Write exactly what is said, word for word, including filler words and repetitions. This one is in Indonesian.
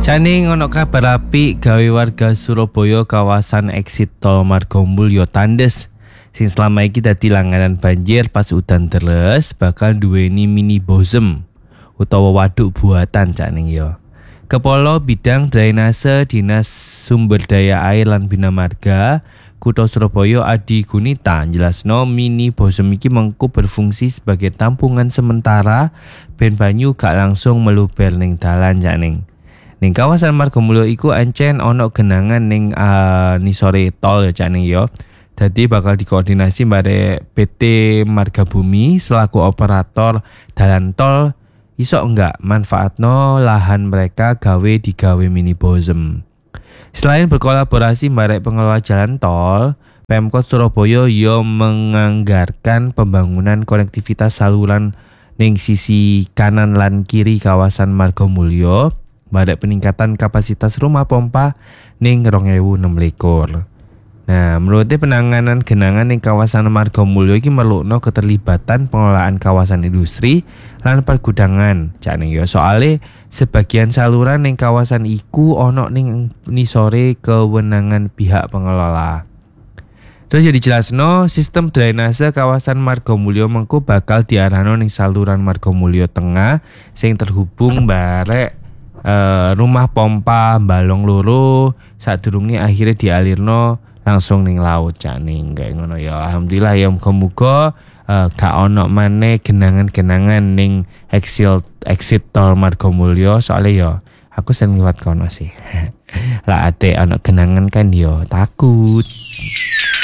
Jane ngono kabar apik gawe warga Surabaya kawasan exit tol Margomulyo tandes sing selama iki dadi langganan banjir pas udan deres bakal duweni mini bozem utawa waduk buatan Cak Ning ya. Kepala Bidang Drainase Dinas Sumber Daya Air lan Bina Marga Kutha Surabaya Adi Gunita jelasno mini bozem iki mengko berfungsi sebagai tampungan sementara ben banyu gak langsung meluber ning dalan Cak Ning. Ning kawasan Margomulyo iku ancen ana genangan ning uh, nisore tol ya Cak Ning ya. Dadi bakal dikoordinasi bare P T Marga Bumi selaku operator dalan tol iso enggak manfaatno lahan mereka gawe digawe mini bozem. Selain berkolaborasi bare pengelola jalan tol, Pemkot Surabaya yo menganggarkan pembangunan konektivitas saluran ning sisi kanan lan kiri kawasan Margomulyo. Ada peningkatan kapasitas rumah pompa ning rong ewu enem likur. Nah, menurutnya penanganan genangan ning kawasan Margomulyo iki merlukno keterlibatan pengelolaan kawasan industri lan pergudangan. Cak Ning ya soale sebagian saluran ning kawasan iku ono ning nisore kewenangan pihak pengelola. Terus ya dijelasno sistem drainase kawasan Margomulyo mengko bakal diarahno ning saluran Margomulyo Tengah sing terhubung barek Uh, rumah pompa balong loro sadurunge akhirnya dialirno langsung ning laut Cak Ning kayak ngono ya. Alhamdulillah ya muga-muga uh, gak ono maneh genangan-genangan ning exit exit tol Margomulyo soalnya ya aku sering liwat kono sih. Lah ate ono genangan kan yo takut.